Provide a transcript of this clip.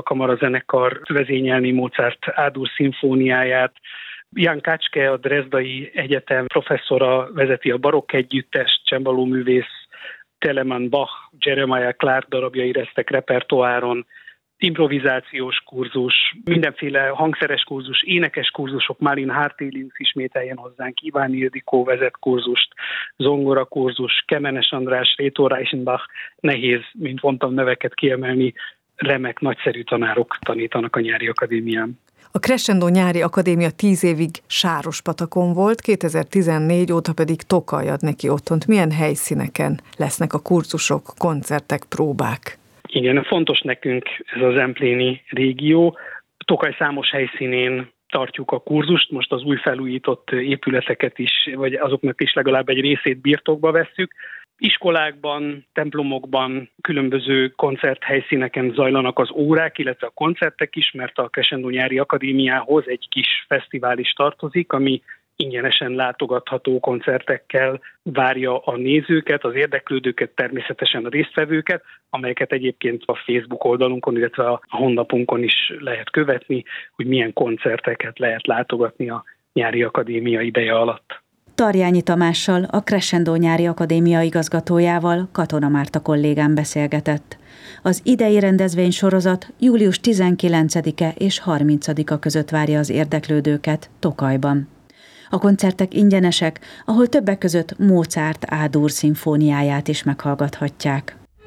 kamarazenekar vezényelni Mozart A-dur szimfóniáját. Jan Kacske, a Dresdai Egyetem professzora vezeti a barokk együttest, csembalóművész Telemann Bach, Jeremiah Clarke darabjai éreztek repertoáron, improvizációs kurzus, mindenféle hangszeres kurzus, énekes kurzusok, Malin Hartélings ismét eljön hozzánk, Iván Ildikó vezet kurzust, zongora kurzus, Kemenes András, Rétó Reichenbach, nehéz, mint mondtam, neveket kiemelni, remek, nagyszerű tanárok tanítanak a nyári akadémián. A Crescendo nyári akadémia 10 évig Sárospatakon volt, 2014 óta pedig Tokaj ad neki otthont. Milyen helyszíneken lesznek a kurzusok, koncertek, próbák? Igen, fontos nekünk ez az empléni régió. Tokaj számos helyszínén tartjuk a kurzust, most az új felújított épületeket is, vagy azoknak is legalább egy részét birtokba vesszük. Iskolákban, templomokban, különböző koncerthelyszíneken zajlanak az órák, illetve a koncertek is, mert a Crescendo nyári akadémiához egy kis fesztivál is tartozik, ami ingyenesen látogatható koncertekkel várja a nézőket, az érdeklődőket, természetesen a résztvevőket, amelyeket egyébként a Facebook oldalunkon, illetve a honlapunkon is lehet követni, hogy milyen koncerteket lehet látogatni a nyári akadémia ideje alatt. Tarjányi Tamással, a Crescendo nyári akadémia igazgatójával Katona Márta kollégám beszélgetett. Az idei rendezvénysorozat július 19-e és 30-a között várja az érdeklődőket Tokajban. A koncertek ingyenesek, ahol többek között Mozart A-dur szimfóniáját is meghallgathatják.